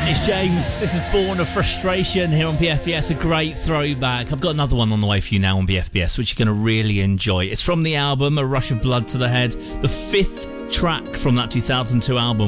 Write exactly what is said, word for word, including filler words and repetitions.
It's James. This is Born of Frustration here on B F B S, a great throwback. I've got another one on the way for you now on B F B S, which you're going to really enjoy. It's from the album A Rush of Blood to the Head, the fifth track from that two thousand two album.